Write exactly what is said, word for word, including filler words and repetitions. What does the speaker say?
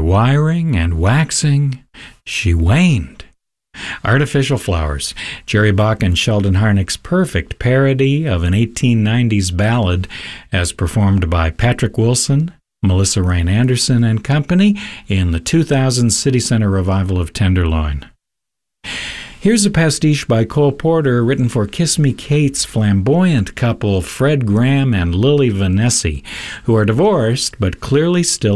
wiring and waxing, she waned. Artificial Flowers, Jerry Bach and Sheldon Harnick's perfect parody of an eighteen nineties ballad as performed by Patrick Wilson, Melissa Rain Anderson and company in the two thousand City Center revival of Tenderloin. Here's a pastiche by Cole Porter written for Kiss Me Kate's flamboyant couple Fred Graham and Lily Vanessy, who are divorced but clearly still